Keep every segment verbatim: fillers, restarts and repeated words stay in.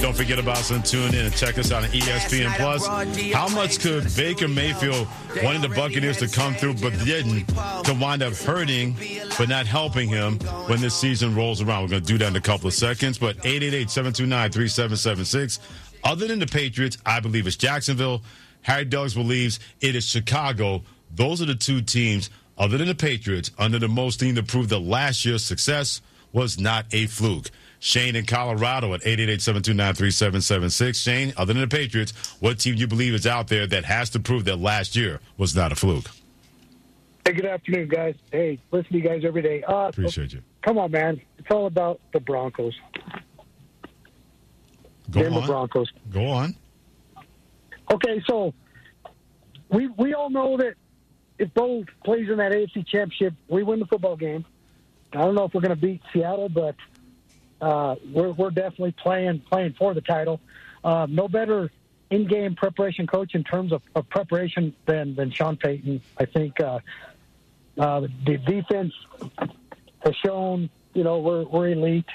Don't forget about us and tune in and check us out on E S P N Plus. How much could Baker Mayfield wanting the Buccaneers to come through but didn't to wind up hurting but not helping him when this season rolls around? We're going to do that in a couple of seconds. But eight eight eight, seven two nine, three seven seven six. Other than the Patriots, I believe it's Jacksonville. Harry Douglas believes it is Chicago. Those are the two teams, other than the Patriots, under the most team to prove that last year's success was not a fluke. Shane in Colorado at eight eight eight, seven two nine, three seven seven six. Shane, other than the Patriots, what team do you believe is out there that has to prove that last year was not a fluke? Hey, good afternoon, guys. Hey, listen to you guys every day. Uh, Appreciate you. Come on, man. It's all about the Broncos. Go Denver on. Broncos. Go on. Okay, so we we all know that if Bo plays in that A F C Championship, we win the football game. I don't know if we're going to beat Seattle, but uh, we're we're definitely playing playing for the title. Uh, no better in-game preparation coach in terms of, of preparation than, than Sean Payton. I think uh, uh, the defense has shown, you know, we're we're elite.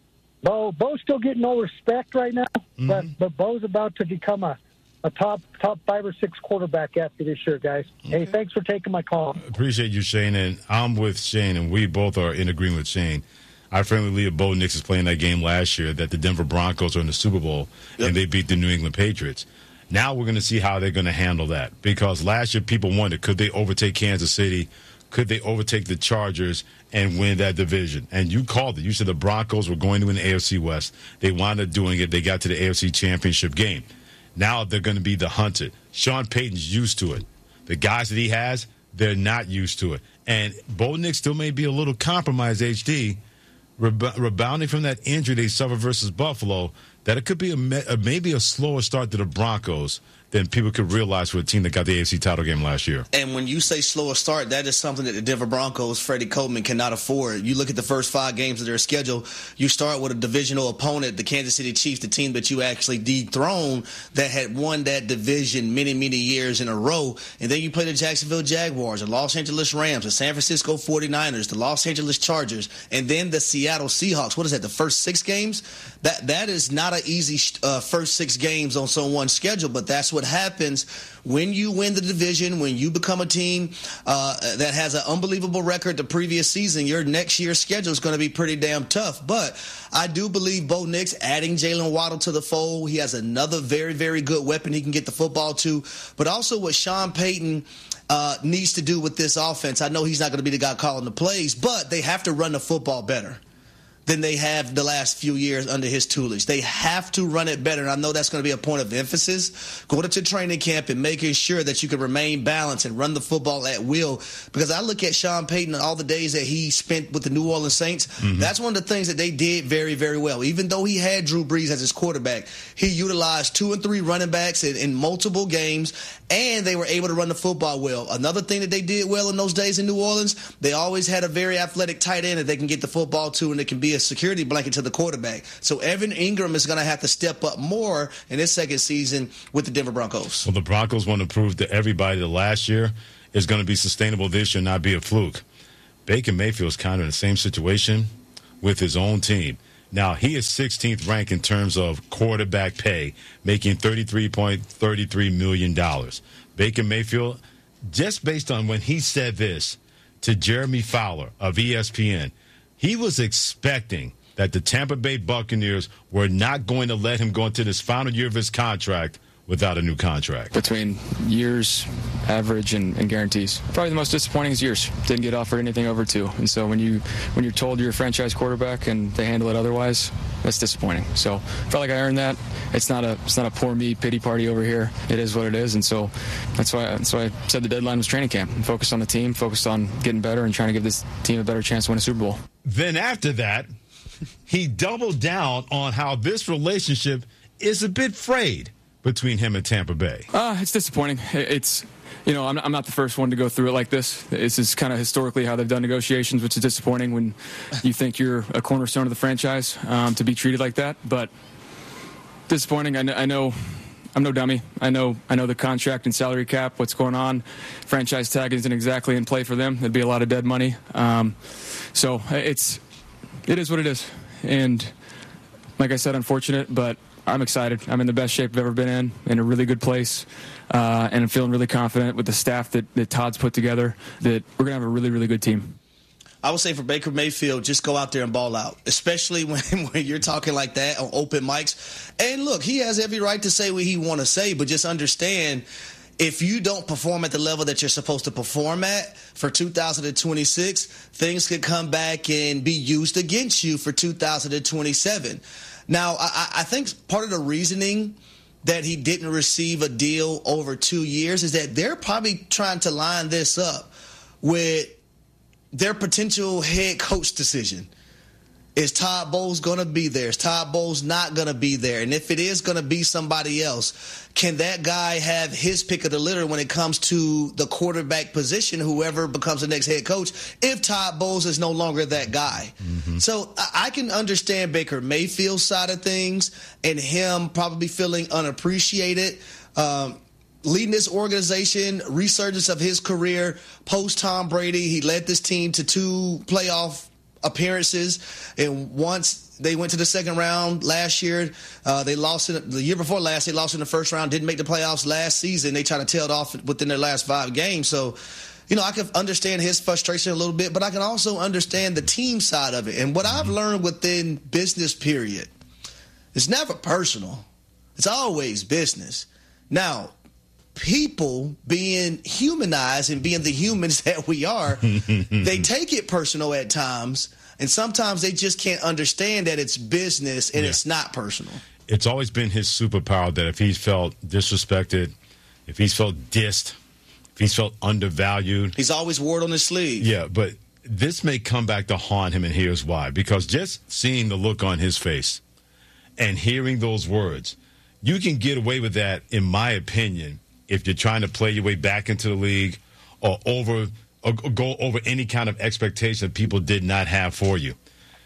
Bo Bo's still getting no respect right now, mm-hmm. but but Bo's about to become a, a top top five or six quarterback after this year, guys. Okay. Hey, thanks for taking my call. Appreciate you, Shane, and I'm with Shane, and we both are in agreement with Shane. Our friendly leader, Bo Nix, is playing that game last year that the Denver Broncos are in the Super Bowl, yep. and they beat the New England Patriots. Now we're going to see how they're going to handle that, because last year people wondered, could they overtake Kansas City? Could they overtake the Chargers and win that division? And you called it. You said the Broncos were going to win the A F C West. They wound up doing it. They got to the A F C Championship game. Now they're going to be the hunted. Sean Payton's used to it. The guys that he has, they're not used to it. And Bo Nix still may be a little compromised, H D, reb- rebounding from that injury they suffered versus Buffalo, that it could be a, me- a maybe a slower start to the Broncos than people could realize for a team that got the A F C title game last year. And when you say slower start, that is something that the Denver Broncos, Freddie Coleman, cannot afford. You look at the first five games of their schedule, you start with a divisional opponent, the Kansas City Chiefs, the team that you actually dethroned that had won that division many, many years in a row. And then you play the Jacksonville Jaguars, the Los Angeles Rams, the San Francisco forty-niners, the Los Angeles Chargers, and then the Seattle Seahawks. What is that, the first six games? That That is not an easy uh, first six games on someone's schedule, but that's what happens when you win the division, when you become a team uh, that has an unbelievable record the previous season. Your next year's schedule is going to be pretty damn tough. But I do believe Bo Nix adding Jalen Waddle to the fold. He has another very, very good weapon he can get the football to. But also what Sean Payton uh, needs to do with this offense. I know he's not going to be the guy calling the plays, but they have to run the football better than they have the last few years under his tutelage. They have to run it better, and I know that's going to be a point of emphasis. Going into training camp and making sure that you can remain balanced and run the football at will, because I look at Sean Payton and all the days that he spent with the New Orleans Saints, mm-hmm. that's one of the things that they did very, very well. Even though he had Drew Brees as his quarterback, he utilized two and three running backs in, in multiple games, and they were able to run the football well. Another thing that they did well in those days in New Orleans, they always had a very athletic tight end that they can get the football to, and it can be a security blanket to the quarterback. So Evan Ingram is going to have to step up more in his second season with the Denver Broncos. Well, the Broncos want to prove to everybody that last year is going to be sustainable this year, not be a fluke. Baker Mayfield is kind of in the same situation with his own team. Now, he is sixteenth ranked in terms of quarterback pay, making thirty-three point three three million dollars. Baker Mayfield, just based on when he said this to Jeremy Fowler of E S P N, he was expecting that the Tampa Bay Buccaneers were not going to let him go into this final year of his contract without a new contract. Between years, average, and, and guarantees, probably the most disappointing is years. Didn't get offered anything over two, and so when you when you're told you're a franchise quarterback and they handle it otherwise, that's disappointing. So felt like I earned that. It's not a it's not a poor me pity party over here. It is what it is, and so that's why that's why I said the deadline was training camp. Focused on the team, focused on getting better, and trying to give this team a better chance to win a Super Bowl. Then after that, he doubled down on how this relationship is a bit frayed between him and Tampa Bay. Uh, it's disappointing. It's, you know, I'm, I'm not the first one to go through it like this. This is kind of historically how they've done negotiations, which is disappointing when you think you're a cornerstone of the franchise, um, to be treated like that. But disappointing. I know, I know I'm no dummy. I know I know the contract and salary cap, what's going on. Franchise tag isn't exactly in play for them. There'd be a lot of dead money. Um, so it's it is what it is. And like I said, unfortunate, but I'm excited. I'm in the best shape I've ever been in, in a really good place, uh, and I'm feeling really confident with the staff that, that Todd's put together that we're going to have a really, really good team. I would say for Baker Mayfield, just go out there and ball out, especially when, when you're talking like that on open mics. And look, he has every right to say what he want to say, but just understand if you don't perform at the level that you're supposed to perform at for two thousand twenty-six, things could come back and be used against you for two thousand twenty-seven. Now, I, I think part of the reasoning that he didn't receive a deal over two years is that they're probably trying to line this up with their potential head coach decision. Is Todd Bowles going to be there? Is Todd Bowles not going to be there? And if it is going to be somebody else, can that guy have his pick of the litter when it comes to the quarterback position, whoever becomes the next head coach, if Todd Bowles is no longer that guy? Mm-hmm. So I can understand Baker Mayfield's side of things and him probably feeling unappreciated. Um, leading this organization, resurgence of his career, post-Tom Brady, he led this team to two playoff appearances, and once they went to the second round last year. Uh, they lost in, the year before last. They lost in the first round, didn't make the playoffs last season. They tried to tail it off within their last five games. So, you know, I can understand his frustration a little bit, but I can also understand the team side of it. And what I've learned within business, period, it's never personal. It's always business. Now, people being humanized and being the humans that we are, they take it personal at times, and sometimes they just can't understand that it's business and yeah. it's not personal. It's always been his superpower that if he's felt disrespected, if he's felt dissed, if he's felt undervalued, he's always wore it on his sleeve. Yeah, but this may come back to haunt him, and here's why. Because just seeing the look on his face and hearing those words, you can get away with that, in my opinion, if you're trying to play your way back into the league or over or go over any kind of expectation that people did not have for you.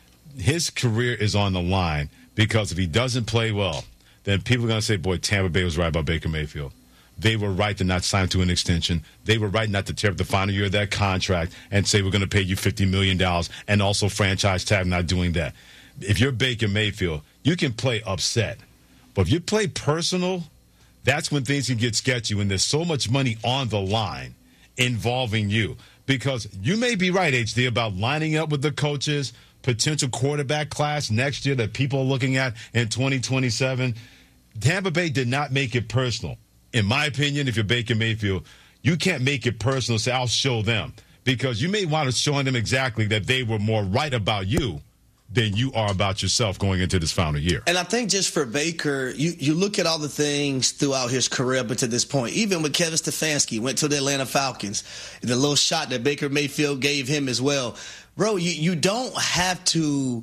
His career is on the line because if he doesn't play well, then people are going to say, boy, Tampa Bay was right about Baker Mayfield. They were right to not sign to an extension. They were right not to tear up the final year of that contract and say we're going to pay you fifty million dollars and also franchise tag not doing that. If you're Baker Mayfield, you can play upset. But if you play personal, that's when things can get sketchy, when there's so much money on the line involving you. Because you may be right, H D, about lining up with the coaches, potential quarterback class next year that people are looking at in twenty twenty-seven. Tampa Bay did not make it personal. In my opinion, if you're Baker Mayfield, you can't make it personal, say, I'll show them. Because you may want to show them exactly that they were more right about you than you are about yourself going into this final year. And I think just for Baker, you, you look at all the things throughout his career up to this point, even with Kevin Stefanski, went to the Atlanta Falcons, the little shot that Baker Mayfield gave him as well. Bro, you, you don't have to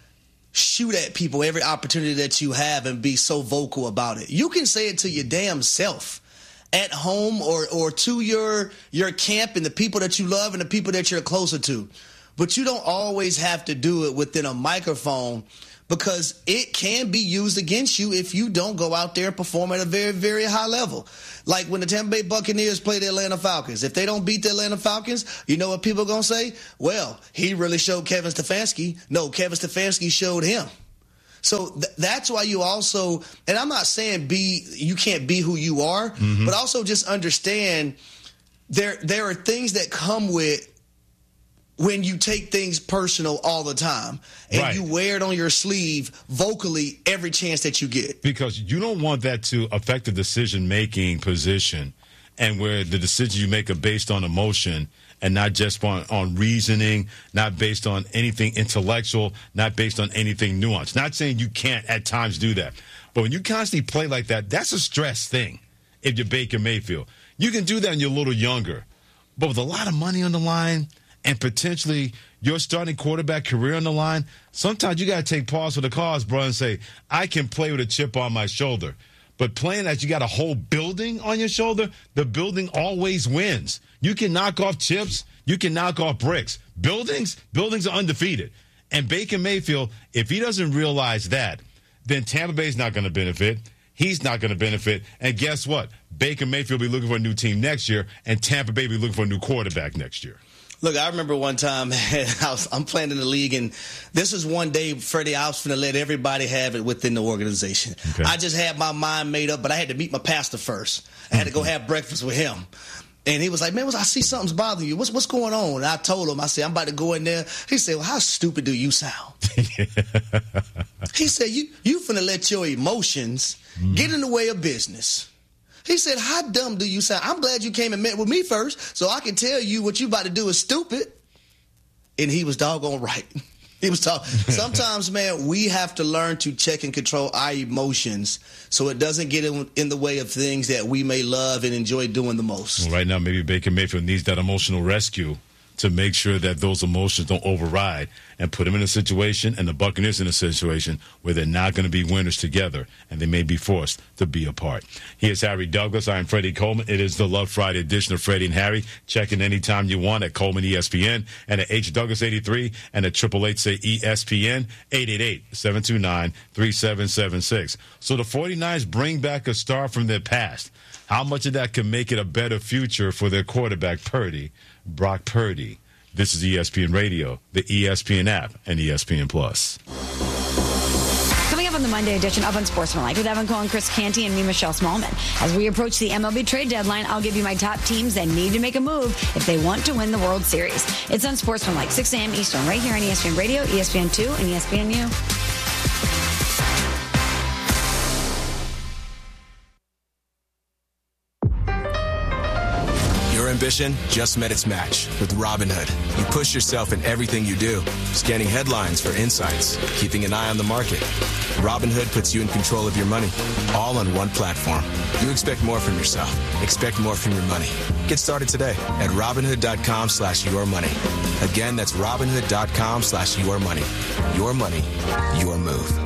shoot at people every opportunity that you have and be so vocal about it. You can say it to your damn self at home or, or to your, your camp and the people that you love and the people that you're closer to. But you don't always have to do it within a microphone because it can be used against you if you don't go out there and perform at a very, very high level. Like when the Tampa Bay Buccaneers play the Atlanta Falcons. If they don't beat the Atlanta Falcons, you know what people are going to say? Well, he really showed Kevin Stefanski. No, Kevin Stefanski showed him. So th- that's why you also, and I'm not saying be you can't be who you are, mm-hmm. but also just understand there there are things that come with when you take things personal all the time and right. you wear it on your sleeve vocally every chance that you get. Because you don't want that to affect the decision-making position and where the decisions you make are based on emotion and not just on, on reasoning, not based on anything intellectual, not based on anything nuanced. Not saying you can't at times do that. But when you constantly play like that, that's a stress thing if you're Baker Mayfield. You can do that when you're a little younger. But with a lot of money on the line and potentially your starting quarterback career on the line, sometimes you got to take pause for the cause, bro, and say, I can play with a chip on my shoulder. But playing that you got a whole building on your shoulder, the building always wins. You can knock off chips. You can knock off bricks. Buildings, buildings are undefeated. And Baker Mayfield, if he doesn't realize that, then Tampa Bay's not going to benefit. He's not going to benefit. And guess what? Baker Mayfield will be looking for a new team next year, and Tampa Bay will be looking for a new quarterback next year. Look, I remember one time I was, I'm playing in the league, and this is one day, Freddie, I was going to let everybody have it within the organization. Okay. I just had my mind made up, but I had to meet my pastor first. I had to go have breakfast with him. And he was like, man, I see something's bothering you. What's what's going on? And I told him, I said, I'm about to go in there. He said, well, how stupid do you sound? He said, you you finna let your emotions mm. get in the way of business. He said, how dumb do you sound? I'm glad you came and met with me first so I can tell you what you about to do is stupid. And he was doggone right. He was talking. Sometimes, man, we have to learn to check and control our emotions so it doesn't get in, in the way of things that we may love and enjoy doing the most. Well, right now, maybe Baker Mayfield needs that emotional rescue to make sure that those emotions don't override and put him in a situation and the Buccaneers in a situation where they're not going to be winners together and they may be forced to be apart. Here's Harry Douglas. I'm Freddie Coleman. It is the Love Friday edition of Freddie and Harry. Check in anytime you want at Coleman E S P N and at H Douglas eighty-three and at triple eight say E S P N eight eight eight, seven two nine, three seven seven six. So the 49ers bring back a star from their past. How much of that can make it a better future for their quarterback, Purdy, Brock Purdy? This is E S P N Radio, the E S P N app, and E S P N Plus. Coming up on the Monday edition of Unsportsmanlike with Evan Cohen, Chris Canty, and me, Michelle Smallman. As we approach the M L B trade deadline, I'll give you my top teams that need to make a move if they want to win the World Series. It's Unsportsmanlike, six a.m. Eastern, right here on E S P N Radio, E S P N two, and E S P N U. Ambition just met its match with Robinhood. You push yourself in everything you do, scanning headlines for insights, keeping an eye on the market. Robinhood puts you in control of your money, all on one platform. You expect more from yourself. Expect more from your money. Get started today at Robinhood.com slash your money. Again, that's Robinhood.com slash your money. Your money, your move.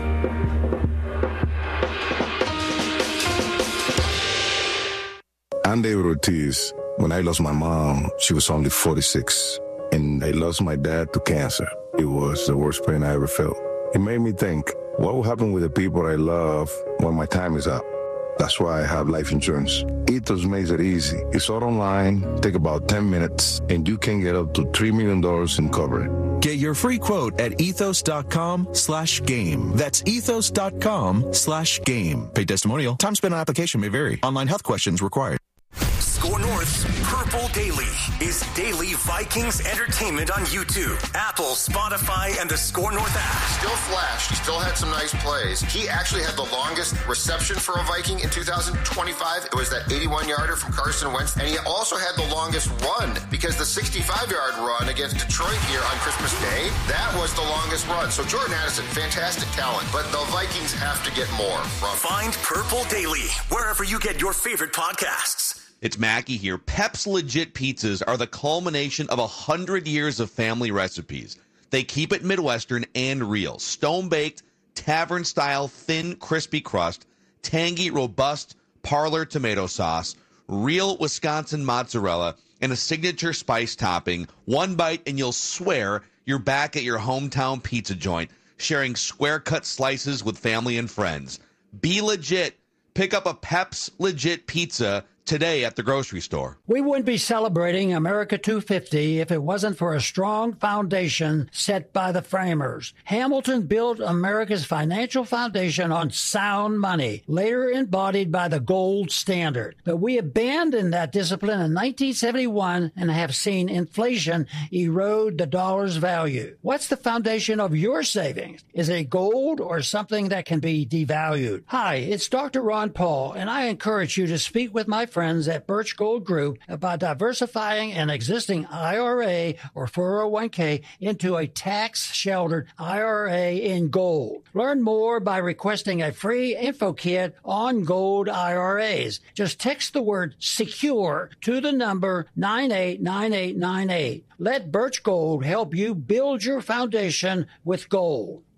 I'm David Ortiz. When I lost my mom, she was only forty-six, and I lost my dad to cancer. It was the worst pain I ever felt. It made me think, what will happen with the people I love when my time is up? That's why I have life insurance. Ethos makes it easy. It's all online, take about ten minutes, and you can get up to three million dollars in coverage. Get your free quote at ethos.com slash game. That's ethos.com slash game. Paid testimonial. Time spent on application may vary. Online health questions required. Score North's Purple Daily is daily Vikings entertainment on YouTube, Apple, Spotify, and the Score North app. Still flashed. He still had some nice plays. He actually had the longest reception for a Viking in two thousand twenty-five. It was that eighty-one-yarder from Carson Wentz. And he also had the longest run because the sixty-five-yard run against Detroit here on Christmas Day, that was the longest run. So Jordan Addison, fantastic talent. But the Vikings have to get more from him. Find Purple Daily wherever you get your favorite podcasts. It's Mackie here. Pep's Legit Pizzas are the culmination of one hundred years of family recipes. They keep it Midwestern and real. Stone-baked, tavern-style, thin, crispy crust, tangy, robust parlor tomato sauce, real Wisconsin mozzarella, and a signature spice topping. One bite and you'll swear you're back at your hometown pizza joint, sharing square-cut slices with family and friends. Be legit. Pick up a Pep's Legit Pizza today at the grocery store. We wouldn't be celebrating America two fifty if it wasn't for a strong foundation set by the framers. Hamilton built America's financial foundation on sound money, later embodied by the gold standard. But we abandoned that discipline in nineteen seventy-one and have seen inflation erode the dollar's value. What's the foundation of your savings? Is it gold or something that can be devalued? Hi, it's Doctor Ron Paul, and I encourage you to speak with my friends friends at Birch Gold Group about diversifying an existing I R A or four oh one k into a tax-sheltered I R A in gold. Learn more by requesting a free info kit on gold I R As. Just text the word SECURE to the number nine eight nine eight nine eight. Let Birch Gold help you build your foundation with gold.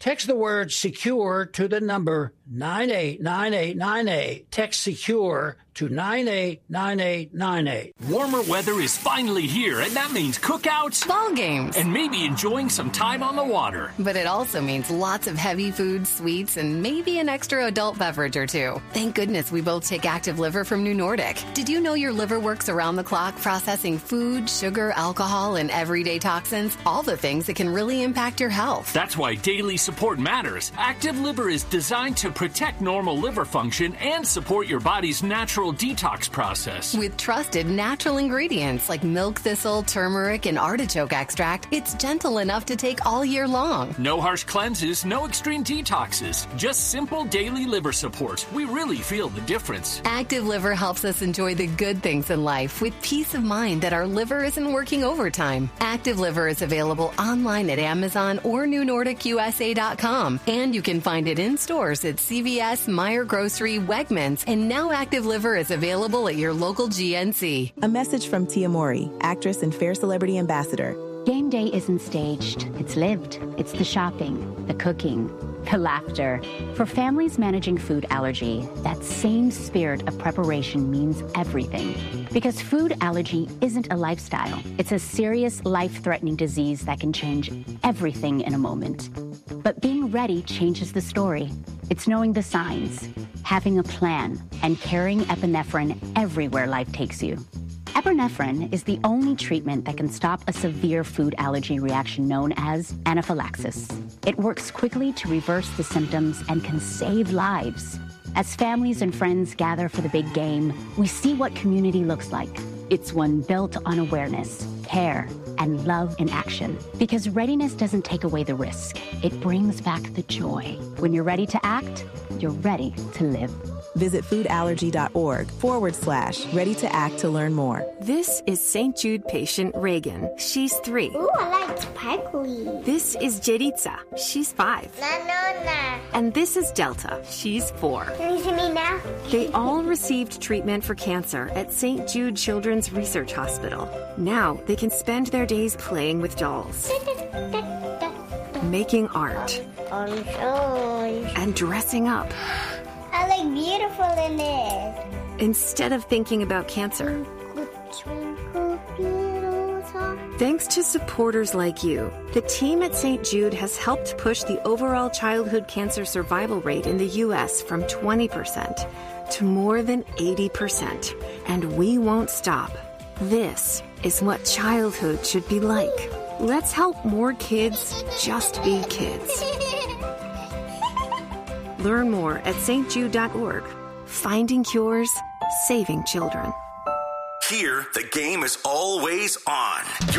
Text the word secure to the number nine eight nine eight nine eight. Text secure to nine eight nine eight nine eight. Warmer weather is finally here, and that means cookouts, ball games, and maybe enjoying some time on the water. But it also means lots of heavy food, sweets, and maybe an extra adult beverage or two. Thank goodness we both take Active Liver from New Nordic. Did you know your liver works around the clock processing food, sugar, alcohol, and everyday toxins? All the things that can really impact your health. That's why daily support matters. Active Liver is designed to protect normal liver function and support your body's natural detox process. With trusted natural ingredients like milk thistle, turmeric, and artichoke extract, it's gentle enough to take all year long. No harsh cleanses, no extreme detoxes, just simple daily liver support. We really feel the difference. Active Liver helps us enjoy the good things in life with peace of mind that our liver isn't working overtime. Active Liver is available online at Amazon or new nordic u s a dot com, and you can find it in stores at C V S, Meijer Grocery, Wegmans, and now Active Liver is available at your local G N C. A message from Tia Mori, actress and Fair Celebrity Ambassador. Game day isn't staged. It's lived. It's the shopping, the cooking, the laughter. For families managing food allergy, that same spirit of preparation means everything. Because food allergy isn't a lifestyle. It's a serious, life-threatening disease that can change everything in a moment. But being ready changes the story. It's knowing the signs, having a plan, and carrying epinephrine everywhere life takes you. Epinephrine is the only treatment that can stop a severe food allergy reaction known as anaphylaxis. It works quickly to reverse the symptoms and can save lives. As families and friends gather for the big game, we see what community looks like. It's one built on awareness, care, and love in action. Because readiness doesn't take away the risk. It brings back the joy. When you're ready to act, you're ready to live. Visit foodallergy.org forward slash ready to act to learn more. This is Saint Jude patient Reagan. She's three. Ooh, I like sparkly. This is Jeritza. She's five. No, no, no. And this is Delta. She's four. Can you see me now? They all received treatment for cancer at Saint Jude Children's Research Hospital. Now they can spend their days playing with dolls, making art, and dressing up. I look beautiful in this. Instead of thinking about cancer. Thanks to supporters like you, the team at Saint Jude has helped push the overall childhood cancer survival rate in the U S from twenty percent to more than eighty percent. And we won't stop. This is what childhood should be like. Let's help more kids just be kids. Learn more at s t jude dot org. Finding cures, saving children. Here, the game is always on. You're